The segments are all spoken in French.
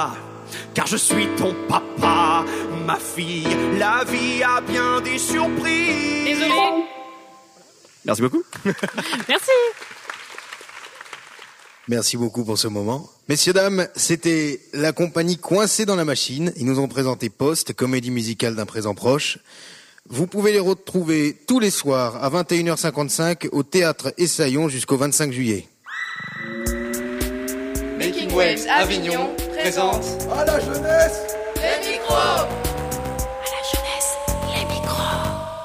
car je suis ton papa, ma fille, la vie a bien des surprises. Désolé. Merci beaucoup. Merci. Merci beaucoup pour ce moment. Messieurs, dames, c'était la compagnie Coincée dans la machine. Ils nous ont présenté Poste, comédie musicale d'un présent proche. Vous pouvez les retrouver tous les soirs à 21h55 au Théâtre Essaillon jusqu'au 25 juillet. Making Waves Avignon présente À la jeunesse les micros. À la jeunesse, les micros.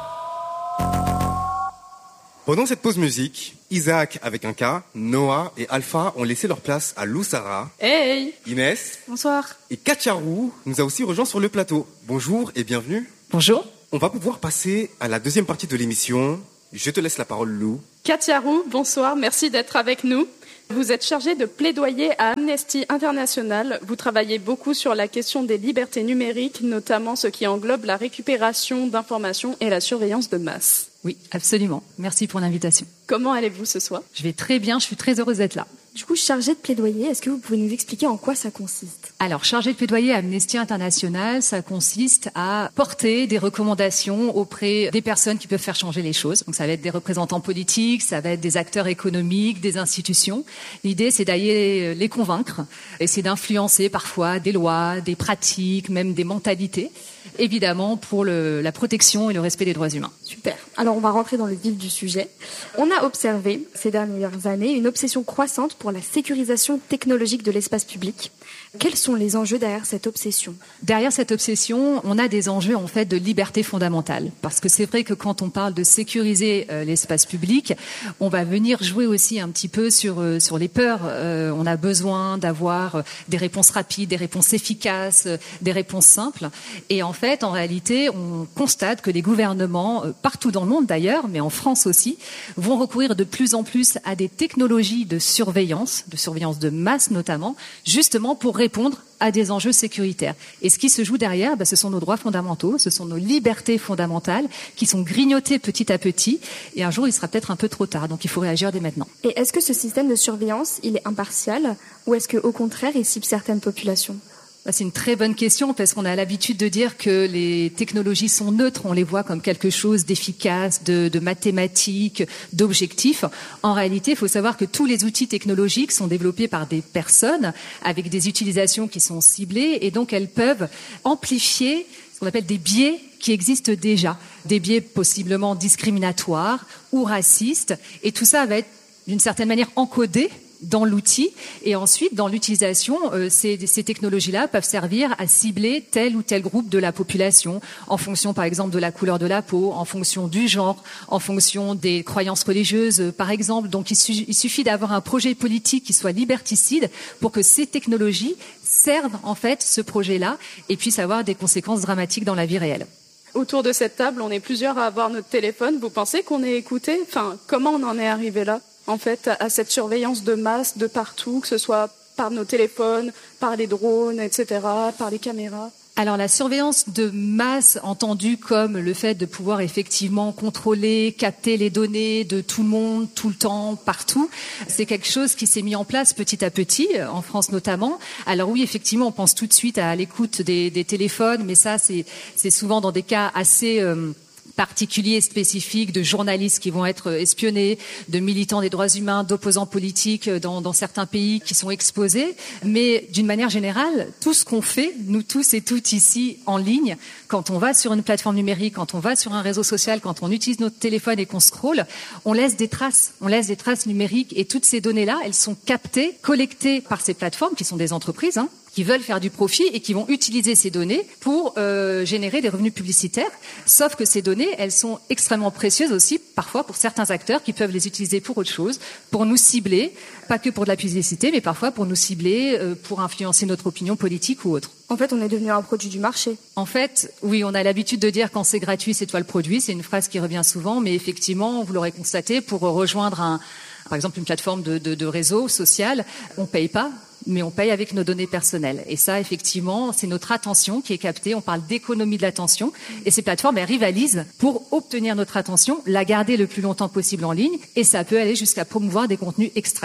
Pendant cette pause musique, Isaac avec un K, Noah et Alpha ont laissé leur place à Lou Sarah. Hey. Inès. Bonsoir. Et Katia Roux nous a aussi rejoint sur le plateau. Bonjour et bienvenue. Bonjour. On va pouvoir passer à la deuxième partie de l'émission. Je te laisse la parole, Lou. Katia Roux, bonsoir. Merci d'être avec nous. Vous êtes chargée de plaidoyer à Amnesty International. Vous travaillez beaucoup sur la question des libertés numériques, notamment ce qui englobe la récupération d'informations et la surveillance de masse. Oui, absolument. Merci pour l'invitation. Comment allez-vous ce soir ? Je vais très bien, je suis très heureuse d'être là. Du coup, chargée de plaidoyer, est-ce que vous pouvez nous expliquer en quoi ça consiste ? Alors, chargée de plaidoyer à Amnesty International, ça consiste à porter des recommandations auprès des personnes qui peuvent faire changer les choses. Donc, ça va être des représentants politiques, ça va être des acteurs économiques, des institutions. L'idée, c'est d'aller les convaincre, essayer d'influencer parfois des lois, des pratiques, même des mentalités, évidemment pour la protection et le respect des droits humains. Super. Alors, on va rentrer dans le vif du sujet. On a observé ces dernières années une obsession croissante pour la sécurisation technologique de l'espace public. Quels sont les enjeux derrière cette obsession ? Derrière cette obsession, on a des enjeux en fait de liberté fondamentale. Parce que c'est vrai que quand on parle de sécuriser l'espace public, on va venir jouer aussi un petit peu sur les peurs. On a besoin d'avoir des réponses rapides, des réponses efficaces, des réponses simples. Et en fait, en réalité, on constate que les gouvernements, partout dans le monde d'ailleurs, mais en France aussi, vont recourir de plus en plus à des technologies de surveillance de masse notamment, justement pour répondre à des enjeux sécuritaires. Et ce qui se joue derrière, ce sont nos droits fondamentaux, ce sont nos libertés fondamentales qui sont grignotées petit à petit. Et un jour, il sera peut-être un peu trop tard. Donc, il faut réagir dès maintenant. Et est-ce que ce système de surveillance, il est impartial ou est-ce qu'au contraire, il cible certaines populations ? C'est une très bonne question parce qu'on a l'habitude de dire que les technologies sont neutres, on les voit comme quelque chose d'efficace, de mathématique, d'objectif. En réalité, il faut savoir que tous les outils technologiques sont développés par des personnes avec des utilisations qui sont ciblées et donc elles peuvent amplifier ce qu'on appelle des biais qui existent déjà, des biais possiblement discriminatoires ou racistes et tout ça va être d'une certaine manière encodé dans l'outil et ensuite dans l'utilisation, ces technologies-là peuvent servir à cibler tel ou tel groupe de la population en fonction par exemple de la couleur de la peau, en fonction du genre, en fonction des croyances religieuses par exemple. Donc il suffit d'avoir un projet politique qui soit liberticide pour que ces technologies servent en fait ce projet-là et puissent avoir des conséquences dramatiques dans la vie réelle. Autour de cette table, on est plusieurs à avoir notre téléphone. Vous pensez qu'on est écouté ? Enfin, comment on en est arrivé là ? En fait, à cette surveillance de masse de partout, que ce soit par nos téléphones, par les drones, etc., par les caméras. Alors la surveillance de masse entendue comme le fait de pouvoir effectivement contrôler, capter les données de tout le monde, tout le temps, partout, c'est quelque chose qui s'est mis en place petit à petit, en France notamment. Alors oui, effectivement, on pense tout de suite à l'écoute des téléphones, mais ça c'est souvent dans des cas assez particuliers, spécifiques, de journalistes qui vont être espionnés, de militants des droits humains, d'opposants politiques dans certains pays qui sont exposés. Mais d'une manière générale, tout ce qu'on fait, nous tous et toutes ici en ligne, quand on va sur une plateforme numérique, quand on va sur un réseau social, quand on utilise notre téléphone et qu'on scrolle, on laisse des traces numériques et toutes ces données-là, elles sont captées, collectées par ces plateformes qui sont des entreprises, qui veulent faire du profit et qui vont utiliser ces données pour générer des revenus publicitaires. Sauf que ces données, elles sont extrêmement précieuses aussi, parfois pour certains acteurs qui peuvent les utiliser pour autre chose, pour nous cibler, pas que pour de la publicité, mais parfois pour nous cibler, pour influencer notre opinion politique ou autre. En fait, on est devenu un produit du marché. En fait, oui, on a l'habitude de dire quand c'est gratuit, c'est toi le produit. C'est une phrase qui revient souvent, mais effectivement, vous l'aurez constaté, pour rejoindre par exemple une plateforme de réseau social, on paye pas. Mais on paye avec nos données personnelles. Et ça, effectivement, c'est notre attention qui est captée. On parle d'économie de l'attention. Et ces plateformes, elles rivalisent pour obtenir notre attention, la garder le plus longtemps possible en ligne. Et ça peut aller jusqu'à promouvoir des contenus extrêmes.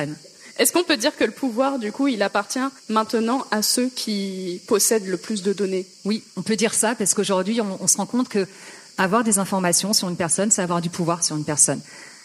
Est-ce qu'on peut dire que le pouvoir, du coup, il appartient maintenant à ceux qui possèdent le plus de données ? Oui, on peut dire ça, parce qu'aujourd'hui, on se rend compte que avoir des informations sur une personne, c'est avoir du pouvoir sur une personne.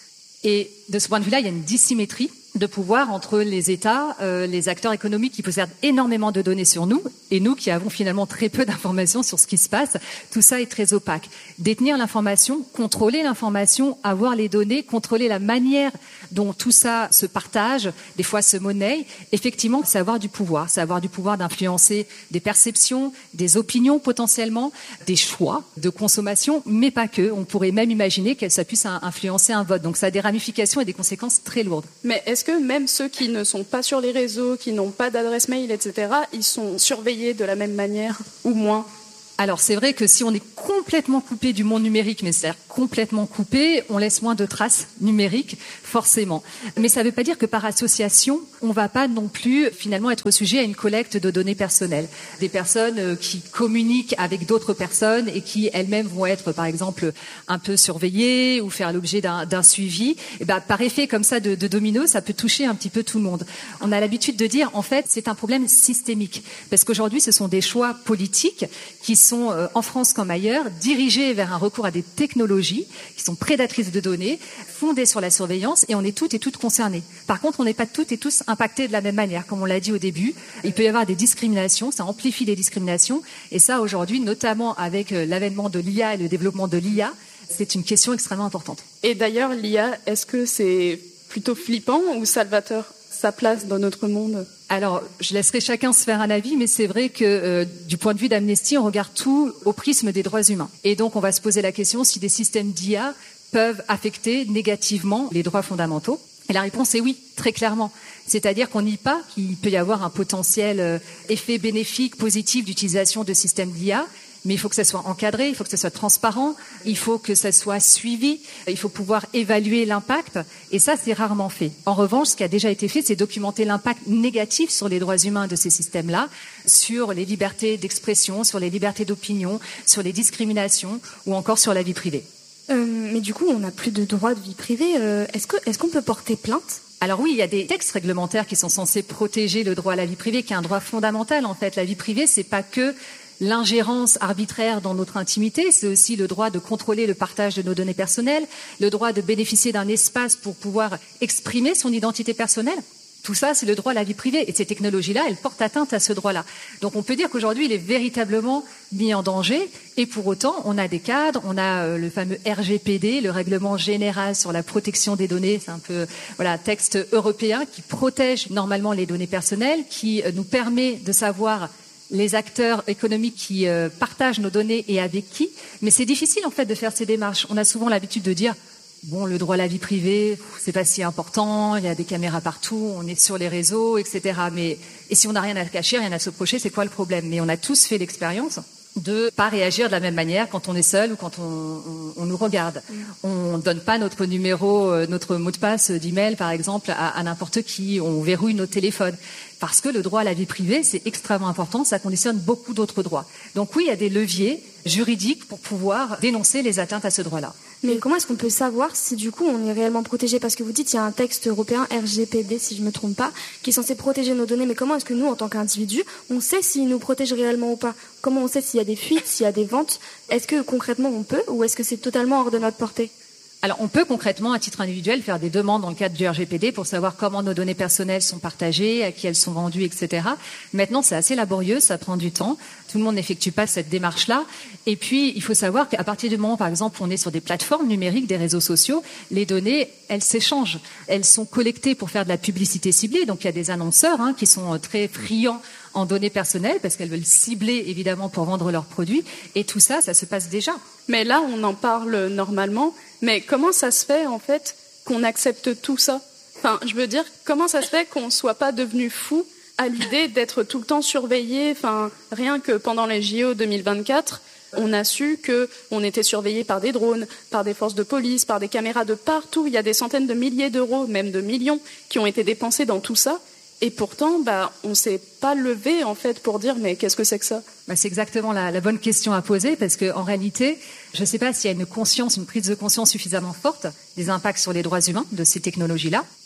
Et de ce point de vue-là, il y a une dissymétrie de pouvoir entre les États, les acteurs économiques qui possèdent énormément de données sur nous, et nous qui avons finalement très peu d'informations sur ce qui se passe. Tout ça est très opaque. Détenir l'information, contrôler l'information, avoir les données, contrôler la manière dont tout ça se partage, des fois se monnaie, effectivement, c'est avoir du pouvoir. C'est avoir du pouvoir d'influencer des perceptions, des opinions potentiellement, des choix de consommation, mais pas que. On pourrait même imaginer que ça puisse influencer un vote. Donc ça a des ramifications et des conséquences très lourdes. Mais est-ce que même ceux qui ne sont pas sur les réseaux, qui n'ont pas d'adresse mail, etc., ils sont surveillés de la même manière ou moins ? Alors c'est vrai que si on est complètement coupé du monde numérique, mais c'est-à-dire complètement coupé, on laisse moins de traces numériques, forcément. Mais ça ne veut pas dire que par association, on ne va pas non plus finalement être sujet à une collecte de données personnelles. Des personnes qui communiquent avec d'autres personnes et qui elles-mêmes vont être par exemple un peu surveillées ou faire l'objet d'un suivi, et ben, par effet comme ça de domino, ça peut toucher un petit peu tout le monde. On a l'habitude de dire en fait c'est un problème systémique, parce qu'aujourd'hui ce sont des choix politiques qui sont en France comme ailleurs dirigés vers un recours à des technologies qui sont prédatrices de données, fondées sur la surveillance, et on est toutes et toutes concernées. Par contre, on n'est pas toutes et tous impactés de la même manière, comme on l'a dit au début. Il peut y avoir des discriminations, ça amplifie les discriminations, et ça aujourd'hui, notamment avec l'avènement de l'IA et le développement de l'IA, c'est une question extrêmement importante. Et d'ailleurs, l'IA, est-ce que c'est plutôt flippant ou salvateur, sa place dans notre monde ? Alors, je laisserai chacun se faire un avis, mais c'est vrai que du point de vue d'Amnesty, on regarde tout au prisme des droits humains. Et donc, on va se poser la question si des systèmes d'IA peuvent affecter négativement les droits fondamentaux. Et la réponse est oui, très clairement. C'est-à-dire qu'on nie pas qu'il peut y avoir un potentiel effet bénéfique, positif d'utilisation de systèmes d'IA, mais il faut que ça soit encadré, il faut que ça soit transparent, il faut que ça soit suivi, il faut pouvoir évaluer l'impact, et ça, c'est rarement fait. En revanche, ce qui a déjà été fait, c'est documenter l'impact négatif sur les droits humains de ces systèmes-là, sur les libertés d'expression, sur les libertés d'opinion, sur les discriminations, ou encore sur la vie privée. Mais du coup, on n'a plus de droit de vie privée. Est-ce qu'on peut porter plainte ? Alors oui, il y a des textes réglementaires qui sont censés protéger le droit à la vie privée, qui est un droit fondamental, en fait. La vie privée, c'est pas que l'ingérence arbitraire dans notre intimité, c'est aussi le droit de contrôler le partage de nos données personnelles, le droit de bénéficier d'un espace pour pouvoir exprimer son identité personnelle. Tout ça, c'est le droit à la vie privée. Et ces technologies-là, elles portent atteinte à ce droit-là. Donc on peut dire qu'aujourd'hui, il est véritablement mis en danger. Et pour autant, on a des cadres, on a le fameux RGPD, le Règlement général sur la protection des données. C'est un peu texte européen qui protège normalement les données personnelles, qui nous permet de savoir les acteurs économiques qui partagent nos données et avec qui. Mais c'est difficile en fait de faire ces démarches. On a souvent l'habitude de dire bon, le droit à la vie privée, c'est pas si important, il y a des caméras partout, on est sur les réseaux, etc. Et si on n'a rien à cacher, rien à se reprocher, c'est quoi le problème ? Mais on a tous fait l'expérience de pas réagir de la même manière quand on est seul ou quand on nous regarde. On donne pas notre numéro, notre mot de passe d'email, par exemple, à n'importe qui. On verrouille nos téléphones. Parce que le droit à la vie privée, c'est extrêmement important, ça conditionne beaucoup d'autres droits. Donc oui, il y a des leviers juridiques pour pouvoir dénoncer les atteintes à ce droit-là. Mais comment est-ce qu'on peut savoir si du coup on est réellement protégé ? Parce que vous dites qu'il y a un texte européen, RGPD si je ne me trompe pas, qui est censé protéger nos données. Mais comment est-ce que nous, en tant qu'individus, on sait s'il nous protège réellement ou pas ? Comment on sait s'il y a des fuites, s'il y a des ventes ? Est-ce que concrètement on peut, ou est-ce que c'est totalement hors de notre portée ? Alors, on peut concrètement, à titre individuel, faire des demandes dans le cadre du RGPD pour savoir comment nos données personnelles sont partagées, à qui elles sont vendues, etc. Maintenant, c'est assez laborieux, ça prend du temps. Tout le monde n'effectue pas cette démarche-là. Et puis, il faut savoir qu'à partir du moment, par exemple, où on est sur des plateformes numériques, des réseaux sociaux, les données, elles s'échangent. Elles sont collectées pour faire de la publicité ciblée. Donc, il y a des annonceurs qui sont très friands en données personnelles parce qu'elles veulent cibler, évidemment, pour vendre leurs produits. Et tout ça, ça se passe déjà. Mais là, on en parle normalement. Mais comment ça se fait, en fait, qu'on accepte tout ça ? Enfin, je veux dire, comment ça se fait qu'on ne soit pas devenu fou à l'idée d'être tout le temps surveillé ? Enfin, rien que pendant les JO 2024, on a su qu'on était surveillé par des drones, par des forces de police, par des caméras de partout. Il y a des centaines de milliers d'euros, même de millions, qui ont été dépensés dans tout ça. Et pourtant, on ne s'est pas levé, en fait, pour dire « mais qu'est-ce que c'est que ça ?» C'est exactement la bonne question à poser, parce qu'en réalité, je ne sais pas s'il y a une prise de conscience suffisamment forte des impacts sur les droits humains de ces technologies-là.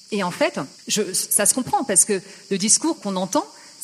Et en fait, ça se comprend parce que le discours qu'on entend,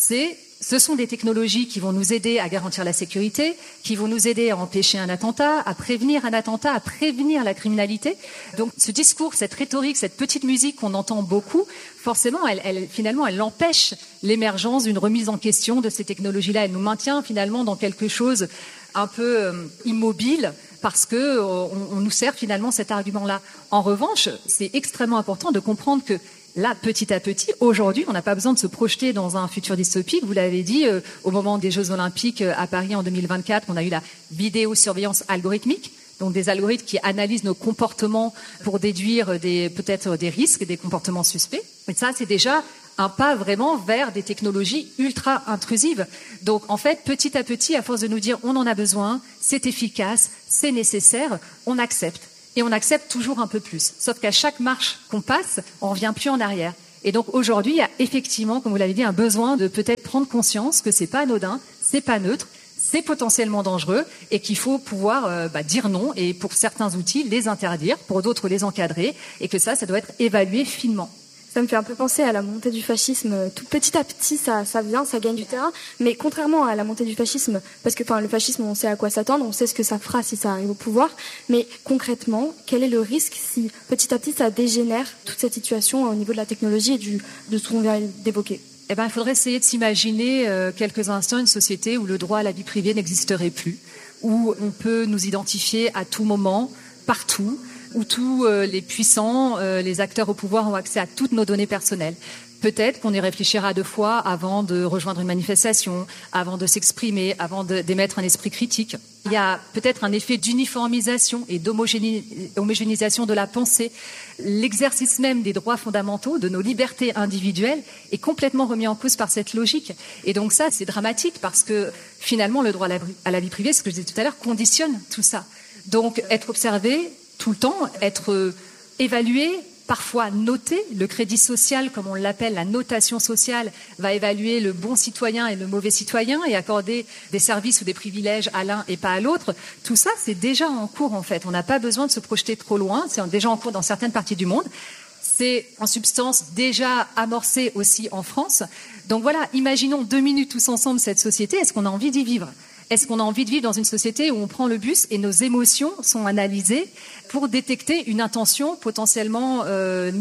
ce sont des technologies qui vont nous aider à garantir la sécurité, qui vont nous aider à empêcher un attentat, à prévenir un attentat, à prévenir la criminalité. Donc ce discours, cette rhétorique, cette petite musique qu'on entend beaucoup, forcément, finalement, elle empêche l'émergence d'une remise en question de ces technologies-là. Elle nous maintient finalement dans quelque chose un peu immobile parce que on nous sert finalement cet argument-là. En revanche, c'est extrêmement important de comprendre que là, petit à petit, aujourd'hui, on n'a pas besoin de se projeter dans un futur dystopique. Vous l'avez dit, au moment des Jeux Olympiques à Paris en 2024, on a eu la vidéosurveillance algorithmique, donc des algorithmes qui analysent nos comportements pour déduire peut-être des risques, des comportements suspects. Et ça, c'est déjà un pas vraiment vers des technologies ultra intrusives. Donc, en fait, petit à petit, à force de nous dire on en a besoin, c'est efficace, c'est nécessaire, on accepte. Et on accepte toujours un peu plus. Sauf qu'à chaque marche qu'on passe, on revient plus en arrière. Et donc aujourd'hui, il y a effectivement, comme vous l'avez dit, un besoin de peut-être prendre conscience que c'est pas anodin, c'est pas neutre, c'est potentiellement dangereux et qu'il faut pouvoir dire non et pour certains outils les interdire, pour d'autres les encadrer et que ça doit être évalué finement. Ça me fait un peu penser à la montée du fascisme. Tout petit à petit, ça vient, ça gagne du terrain. Mais contrairement à la montée du fascisme, parce que le fascisme, on sait à quoi s'attendre, on sait ce que ça fera si ça arrive au pouvoir. Mais concrètement, quel est le risque si petit à petit ça dégénère toute cette situation au niveau de la technologie et de ce qu'on vient d'évoquer? Il faudrait essayer de s'imaginer quelques instants une société où le droit à la vie privée n'existerait plus, où on peut nous identifier à tout moment, partout, où tous les puissants, les acteurs au pouvoir ont accès à toutes nos données personnelles. Peut-être qu'on y réfléchira 2 fois avant de rejoindre une manifestation, avant de s'exprimer, avant d'émettre un esprit critique. Il y a peut-être un effet d'uniformisation et d'homogénéisation de la pensée. L'exercice même des droits fondamentaux, de nos libertés individuelles, est complètement remis en cause par cette logique. Et donc ça, c'est dramatique parce que finalement, le droit à la vie privée, ce que je disais tout à l'heure, conditionne tout ça. Donc être observé tout le temps, être évalué, parfois noté. Le crédit social, comme on l'appelle, la notation sociale, va évaluer le bon citoyen et le mauvais citoyen et accorder des services ou des privilèges à l'un et pas à l'autre. Tout ça, c'est déjà en cours en fait. On n'a pas besoin de se projeter trop loin. C'est déjà en cours dans certaines parties du monde. C'est en substance déjà amorcé aussi en France. Donc voilà, imaginons 2 minutes tous ensemble cette société. Est-ce qu'on a envie d'y vivre ? Est-ce qu'on a envie de vivre dans une société où on prend le bus et nos émotions sont analysées pour détecter une intention potentiellement négative ?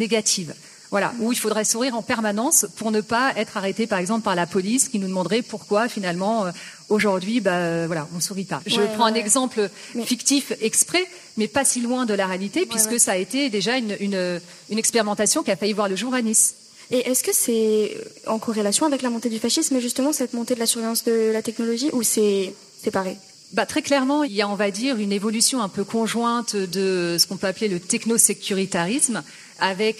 Voilà, où il faudrait sourire en permanence pour ne pas être arrêté par exemple par la police qui nous demanderait pourquoi finalement aujourd'hui on sourit pas. Je prends un exemple fictif exprès, mais pas si loin de la réalité puisque ça a été déjà une expérimentation qui a failli voir le jour à Nice. Et est-ce que c'est en corrélation avec la montée du fascisme, justement, cette montée de la surveillance de la technologie, ou c'est séparé ? Très clairement, il y a, on va dire, une évolution un peu conjointe de ce qu'on peut appeler le techno-sécuritarisme, avec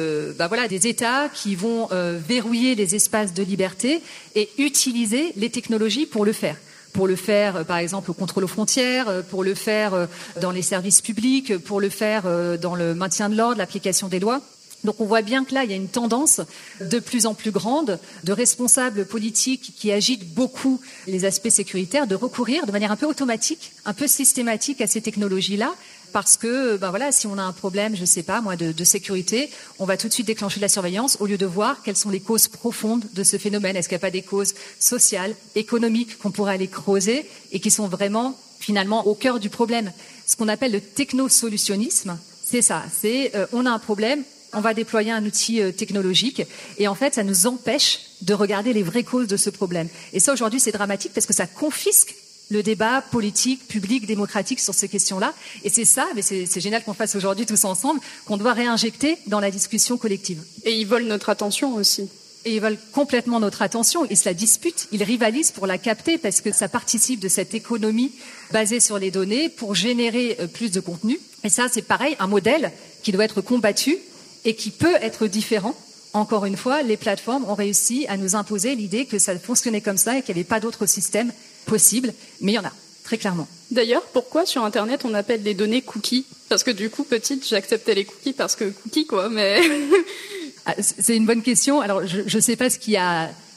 des États qui vont verrouiller les espaces de liberté et utiliser les technologies pour le faire. Pour le faire, par exemple, au contrôle aux frontières, pour le faire dans les services publics, pour le faire dans le maintien de l'ordre, l'application des lois. Donc on voit bien que là, il y a une tendance de plus en plus grande de responsables politiques qui agitent beaucoup les aspects sécuritaires de recourir de manière un peu automatique, un peu systématique à ces technologies-là. Parce que, si on a un problème, je sais pas, de sécurité, on va tout de suite déclencher de la surveillance au lieu de voir quelles sont les causes profondes de ce phénomène. Est-ce qu'il n'y a pas des causes sociales, économiques qu'on pourrait aller creuser et qui sont vraiment, finalement, au cœur du problème? Ce qu'on appelle le technosolutionnisme, c'est ça. On a un problème, on va déployer un outil technologique et en fait, ça nous empêche de regarder les vraies causes de ce problème. Et ça, aujourd'hui, c'est dramatique parce que ça confisque le débat politique, public, démocratique sur ces questions-là. Et c'est ça, mais c'est génial qu'on fasse aujourd'hui tous ensemble, qu'on doit réinjecter dans la discussion collective. Et ils volent notre attention aussi. Et ils veulent complètement notre attention. Ils se la disputent, ils rivalisent pour la capter parce que ça participe de cette économie basée sur les données pour générer plus de contenu. Et ça, c'est pareil, un modèle qui doit être combattu et qui peut être différent. Encore une fois, les plateformes ont réussi à nous imposer l'idée que ça fonctionnait comme ça et qu'il n'y avait pas d'autre système possible, mais il y en a, très clairement. D'ailleurs, pourquoi sur Internet on appelle les données cookies ? Parce que du coup, petite, j'acceptais les cookies parce que cookies, quoi, mais... C'est une bonne question. Alors, je ne sais pas ce qui a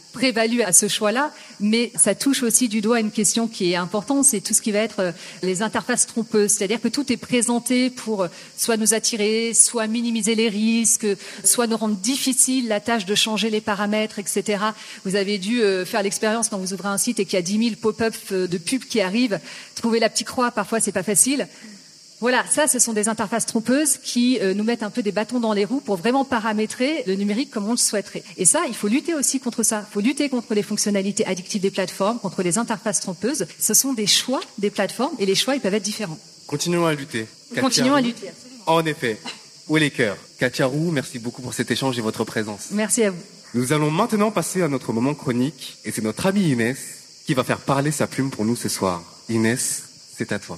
prévalu à ce choix-là, mais ça touche aussi du doigt une question qui est importante, c'est tout ce qui va être les interfaces trompeuses. C'est-à-dire que tout est présenté pour soit nous attirer, soit minimiser les risques, soit nous rendre difficile la tâche de changer les paramètres, etc. Vous avez dû faire l'expérience quand vous ouvrez un site et qu'il y a 10 000 pop-up de pubs qui arrivent. Trouver la petite croix, parfois, c'est pas facile. Voilà, ça, ce sont des interfaces trompeuses qui nous mettent un peu des bâtons dans les roues pour vraiment paramétrer le numérique comme on le souhaiterait. Et ça, il faut lutter aussi contre ça. Il faut lutter contre les fonctionnalités addictives des plateformes, contre les interfaces trompeuses. Ce sont des choix des plateformes et les choix, ils peuvent être différents. Continuons à lutter. Continuons à lutter. En effet. Où est les cœurs? Katia Roux, merci beaucoup pour cet échange et votre présence. Merci à vous. Nous allons maintenant passer à notre moment chronique et c'est notre amie Inès qui va faire parler sa plume pour nous ce soir. Inès, c'est à toi.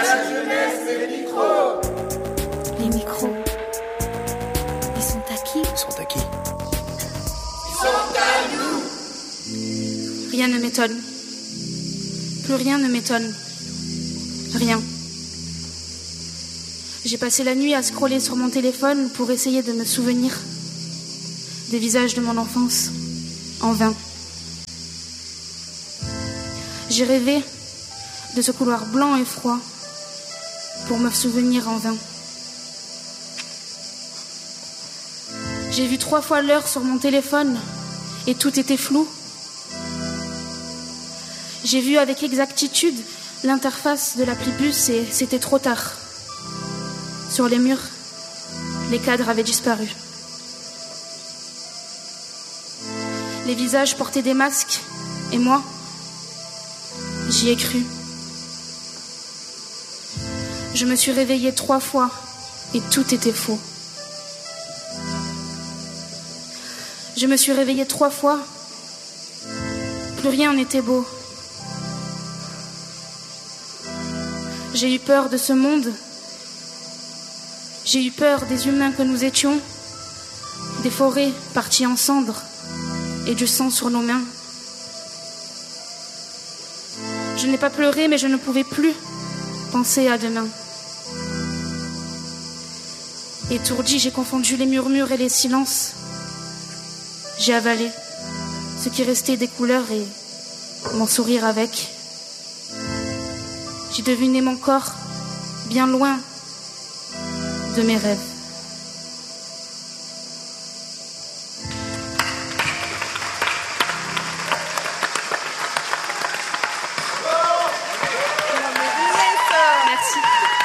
Les micros. Ils sont à qui? Ils sont à qui? Rien ne m'étonne. Plus rien ne m'étonne. Rien. J'ai passé la nuit à scroller sur mon téléphone pour essayer de me souvenir des visages de mon enfance. En vain. J'ai rêvé de ce couloir blanc et froid pour me souvenir en vain. J'ai vu 3 fois l'heure sur mon téléphone et tout était flou. J'ai vu avec exactitude l'interface de l'appli bus et c'était trop tard. Sur les murs, les cadres avaient disparu. Les visages portaient des masques et moi, j'y ai cru. Je me suis réveillée 3 fois et tout était faux. Je me suis réveillée 3 fois, plus rien n'était beau. J'ai eu peur de ce monde. J'ai eu peur des humains que nous étions, des forêts parties en cendres et du sang sur nos mains. Je n'ai pas pleuré, mais je ne pouvais plus penser à demain. Étourdie, j'ai confondu les murmures et les silences. J'ai avalé ce qui restait des couleurs et mon sourire avec. J'ai deviné mon corps bien loin de mes rêves. Merci.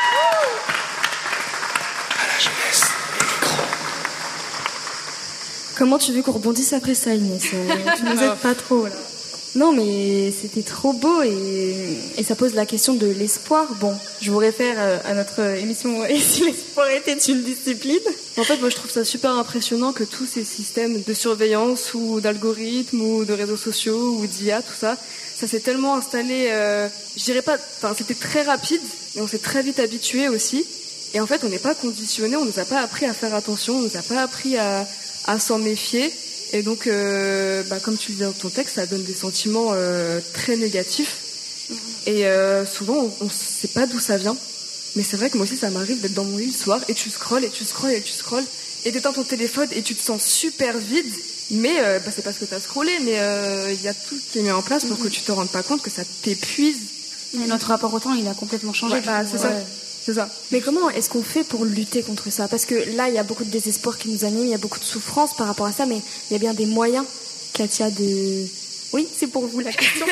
Comment tu veux qu'on rebondisse après ça, Inès? Tu nous aides pas trop, là. Non, mais c'était trop beau et ça pose la question de l'espoir. Bon, je vous réfère à notre émission « Et si l'espoir était une discipline ?» En fait, moi, je trouve ça super impressionnant que tous ces systèmes de surveillance ou d'algorithmes ou de réseaux sociaux ou d'IA, tout ça, ça s'est tellement installé, je dirais pas, enfin, c'était très rapide, mais on s'est très vite habitué aussi. Et en fait, on n'est pas conditionné, on nous a pas appris à faire attention, on nous a pas appris à s'en méfier. Et donc, comme tu le dis dans ton texte, ça donne des sentiments très négatifs. Et souvent, on ne sait pas d'où ça vient. Mais c'est vrai que moi aussi, ça m'arrive d'être dans mon lit le soir et tu scrolles et tu scrolles et tu scrolles. Et t'éteins ton téléphone et tu te sens super vide. Mais c'est parce que t'as scrollé. Mais il y a tout qui est mis en place pour que tu te rendes pas compte que ça t'épuise. Mais notre rapport au temps, il a complètement changé. C'est ça. C'est ça. Mais comment est-ce qu'on fait pour lutter contre ça? Parce que là, il y a beaucoup de désespoir qui nous anime, il y a beaucoup de souffrance par rapport à ça, mais il y a bien des moyens, Katia, de... Oui, c'est pour vous la question.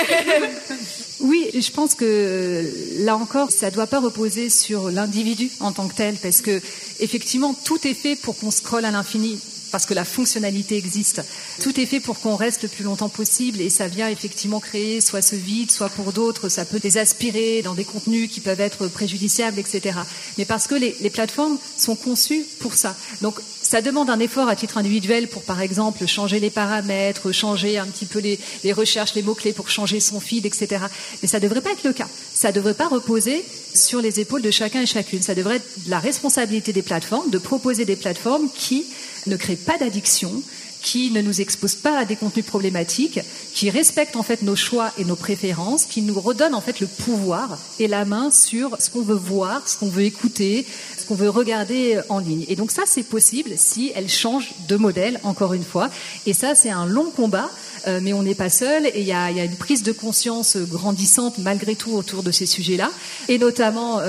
Oui, je pense que là encore, ça ne doit pas reposer sur l'individu en tant que tel, parce que effectivement, tout est fait pour qu'on scrolle à l'infini. Parce que la fonctionnalité existe. Tout est fait pour qu'on reste le plus longtemps possible et ça vient effectivement créer soit ce vide, soit pour d'autres, ça peut les aspirer dans des contenus qui peuvent être préjudiciables, etc. Mais parce que les plateformes sont conçues pour ça. Donc ça demande un effort à titre individuel pour, par exemple, changer les paramètres, changer un petit peu les recherches, les mots-clés pour changer son feed, etc. Mais ça ne devrait pas être le cas. Ça ne devrait pas reposer sur les épaules de chacun et chacune. Ça devrait être la responsabilité des plateformes de proposer des plateformes qui ne créent pas d'addiction, qui ne nous exposent pas à des contenus problématiques, qui respectent en fait nos choix et nos préférences, qui nous redonnent en fait le pouvoir et la main sur ce qu'on veut voir, ce qu'on veut écouter, ce qu'on veut regarder en ligne. Et donc ça, c'est possible si elles changent de modèle, encore une fois. Et ça, c'est un long combat. mais on n'est pas seul et il y a une prise de conscience grandissante malgré tout autour de ces sujets-là, et notamment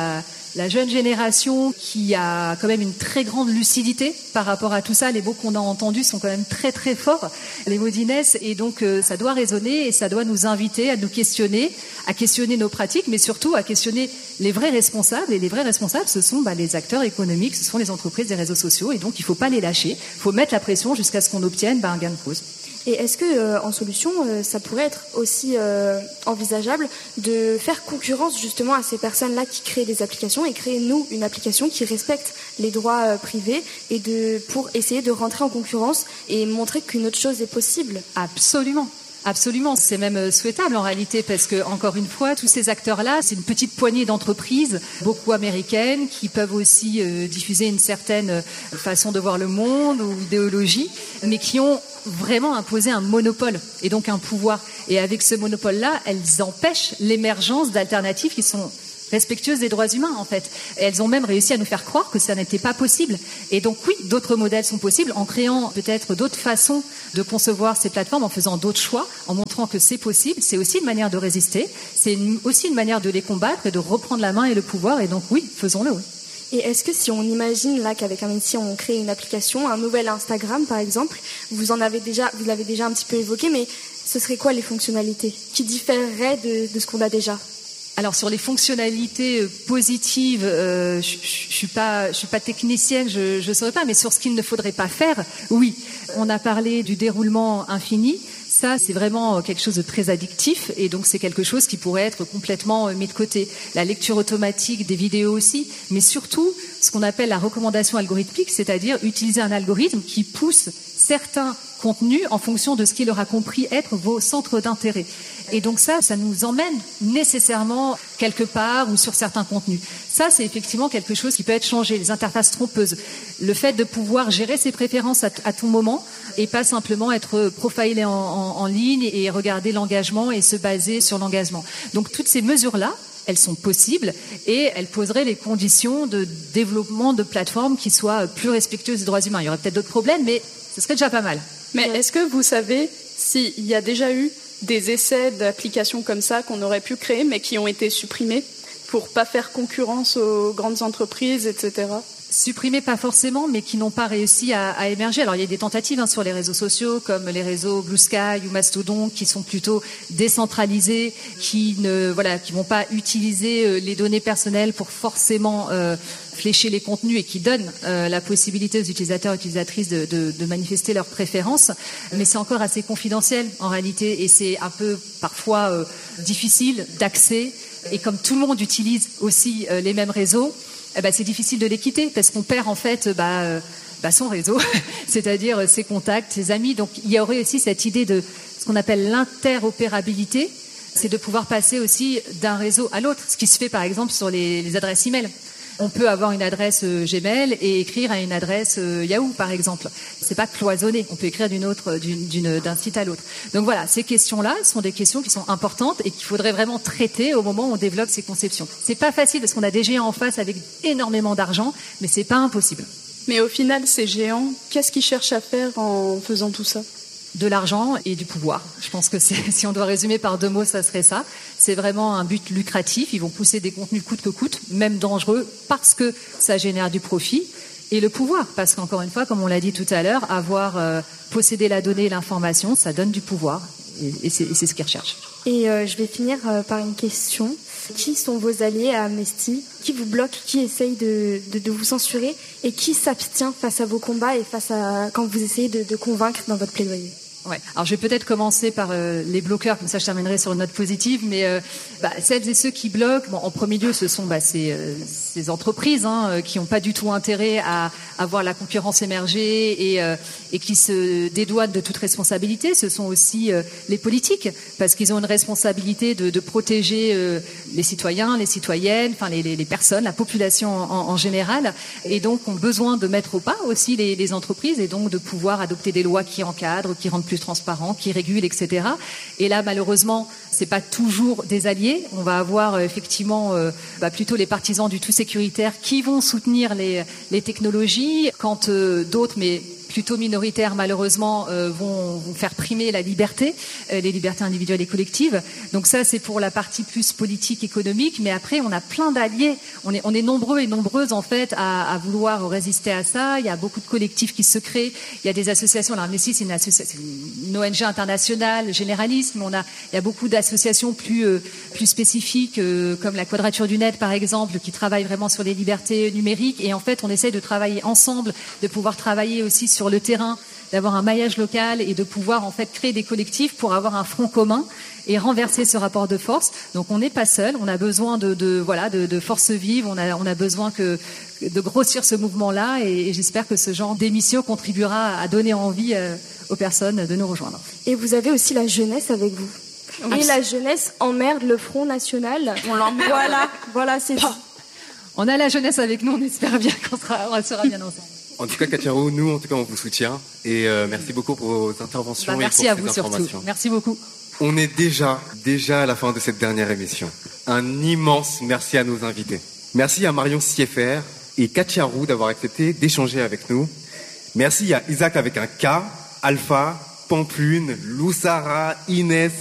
la jeune génération qui a quand même une très grande lucidité par rapport à tout ça. Les mots qu'on a entendus sont quand même très très forts, les mots d'Inès, et donc ça doit résonner et ça doit nous inviter à nous questionner, à questionner nos pratiques, mais surtout à questionner les vrais responsables. Et les vrais responsables, ce sont les acteurs économiques, ce sont les entreprises des réseaux sociaux, et donc il ne faut pas les lâcher, il faut mettre la pression jusqu'à ce qu'on obtienne un gain de cause. Et est-ce que, en solution, ça pourrait être aussi envisageable de faire concurrence justement à ces personnes-là qui créent des applications et créer, nous, une application qui respecte les droits privés et pour essayer de rentrer en concurrence et montrer qu'une autre chose est possible? Absolument. Absolument, c'est même souhaitable en réalité, parce que, encore une fois, tous ces acteurs-là, c'est une petite poignée d'entreprises, beaucoup américaines, qui peuvent aussi diffuser une certaine façon de voir le monde ou idéologie, mais qui ont vraiment imposé un monopole et donc un pouvoir. Et avec ce monopole-là, elles empêchent l'émergence d'alternatives qui sont respectueuses des droits humains, en fait. Et elles ont même réussi à nous faire croire que ça n'était pas possible. Et donc oui, d'autres modèles sont possibles en créant peut-être d'autres façons de concevoir ces plateformes, en faisant d'autres choix, en montrant que c'est possible. C'est aussi une manière de résister, c'est aussi une manière de les combattre et de reprendre la main et le pouvoir. Et donc oui, faisons-le. Oui. Et est-ce que si on imagine là qu'avec Amnesty on crée une application, un nouvel Instagram par exemple, vous l'avez déjà un petit peu évoqué, mais ce serait quoi les fonctionnalités qui différeraient de ce qu'on a déjà? Alors sur les fonctionnalités positives, je suis pas technicienne, je saurais pas, mais sur ce qu'il ne faudrait pas faire, oui. On a parlé du déroulement infini. Ça, c'est vraiment quelque chose de très addictif, et donc c'est quelque chose qui pourrait être complètement mis de côté. La lecture automatique des vidéos aussi, mais surtout ce qu'on appelle la recommandation algorithmique, c'est-à-dire utiliser un algorithme qui pousse certains contenus en fonction de ce qu'il aura compris être vos centres d'intérêt. Et donc ça nous emmène nécessairement quelque part ou sur certains contenus. Ça, c'est effectivement quelque chose qui peut être changé, les interfaces trompeuses. Le fait de pouvoir gérer ses préférences à tout moment et pas simplement être profilé en ligne et regarder l'engagement et se baser sur l'engagement. Donc toutes ces mesures-là, elles sont possibles et elles poseraient les conditions de développement de plateformes qui soient plus respectueuses des droits humains. Il y aurait peut-être d'autres problèmes, mais ce serait déjà pas mal. Mais est-ce que vous savez s'il y a déjà eu des essais d'applications comme ça qu'on aurait pu créer mais qui ont été supprimés pour pas faire concurrence aux grandes entreprises, etc.? Supprimés pas forcément, mais qui n'ont pas réussi à émerger. Alors il y a des tentatives sur les réseaux sociaux, comme les réseaux Blue Sky ou Mastodon, qui sont plutôt décentralisés, qui vont pas utiliser les données personnelles pour forcément flécher les contenus, et qui donnent la possibilité aux utilisateurs et utilisatrices de manifester leurs préférences. Mais c'est encore assez confidentiel en réalité, et c'est un peu parfois difficile d'accès. Et comme tout le monde utilise aussi les mêmes réseaux, c'est difficile de les quitter, parce qu'on perd en fait son réseau, c'est-à-dire ses contacts, ses amis. Donc il y aurait aussi cette idée de ce qu'on appelle l'interopérabilité, c'est de pouvoir passer aussi d'un réseau à l'autre, ce qui se fait par exemple sur les adresses e-mail. On peut avoir une adresse Gmail et écrire à une adresse Yahoo, par exemple. C'est pas cloisonné. On peut écrire d'un site à l'autre. Donc voilà, ces questions-là sont des questions qui sont importantes et qu'il faudrait vraiment traiter au moment où on développe ces conceptions. C'est pas facile parce qu'on a des géants en face avec énormément d'argent, mais c'est pas impossible. Mais au final, ces géants, qu'est-ce qu'ils cherchent à faire en faisant tout ça ? De l'argent et du pouvoir. Je pense que si on doit résumer par 2 mots, ça serait ça. C'est vraiment un but lucratif. Ils vont pousser des contenus coûte que coûte, même dangereux, parce que ça génère du profit. Et le pouvoir, parce qu'encore une fois, comme on l'a dit tout à l'heure, posséder la donnée et l'information, ça donne du pouvoir. Et c'est ce qu'ils recherchent. Et je vais finir par une question. Qui sont vos alliés à Amnesty? Qui vous bloque? Qui essaye de vous censurer? Et qui s'abstient face à vos combats et quand vous essayez de convaincre dans votre plaidoyer? Ouais. Alors je vais peut-être commencer par les bloqueurs, comme ça je terminerai sur une note positive, mais celles et ceux qui bloquent, en premier lieu ce sont ces entreprises qui n'ont pas du tout intérêt à voir la concurrence émerger et qui se dédouanent de toute responsabilité. Ce sont aussi les politiques, parce qu'ils ont une responsabilité de protéger les citoyens, les citoyennes, enfin les personnes, la population en général, et donc ont besoin de mettre au pas aussi les entreprises, et donc de pouvoir adopter des lois qui encadrent, qui rendent plus transparent, qui régule, etc. Et là, malheureusement, c'est pas toujours des alliés. On va avoir effectivement plutôt les partisans du tout sécuritaire qui vont soutenir les technologies, quand d'autres, mais plutôt minoritaires, malheureusement, vont faire primer la liberté, les libertés individuelles et collectives. Donc ça, c'est pour la partie plus politique, économique. Mais après, on a plein d'alliés. On est nombreux et nombreuses, en fait, à vouloir résister à ça. Il y a beaucoup de collectifs qui se créent. Il y a des associations. Alors, Amnesty, c'est une ONG internationale, généraliste, mais il y a beaucoup d'associations plus spécifiques, comme la Quadrature du Net, par exemple, qui travaillent vraiment sur les libertés numériques. Et en fait, on essaye de travailler ensemble, de pouvoir travailler aussi sur le terrain, d'avoir un maillage local et de pouvoir en fait créer des collectifs pour avoir un front commun et renverser ce rapport de force. Donc on n'est pas seul, on a besoin de forces vives, on a besoin de grossir ce mouvement-là et j'espère que ce genre d'émission contribuera à donner envie aux personnes de nous rejoindre. Et vous avez aussi la jeunesse avec vous. Oui. Et la jeunesse emmerde le Front National. On l'emmerde. Voilà, c'est ça. On a la jeunesse avec nous, on espère bien qu'on sera bien ensemble. En tout cas, Katia Roux, nous, en tout cas, on vous soutient. Et merci beaucoup pour vos interventions et pour ces informations. Merci à vous surtout. Merci beaucoup. On est déjà à la fin de cette dernière émission. Un immense merci à nos invités. Merci à Marion Sieffert et Katia Roux d'avoir accepté d'échanger avec nous. Merci à Isaac avec un K, Alpha, Pamplune, Loussara, Inès,